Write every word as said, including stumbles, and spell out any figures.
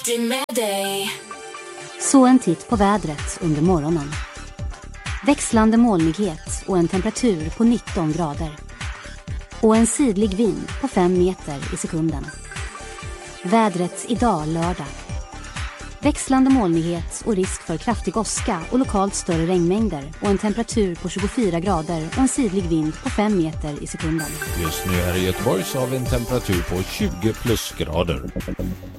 alltid med dig. Så en titt på vädret under morgonen. Växlande molnighet och en temperatur på nitton grader. Och en sydlig vind på fem meter i sekunden. Vädret idag lördag. Växlande molnighet och risk för kraftig åska och lokalt större regnmängder och en temperatur på tjugofyra grader och en sydlig vind på fem meter i sekunden. Just nu här i Göteborg så har vi en temperatur på tjugo plusgrader.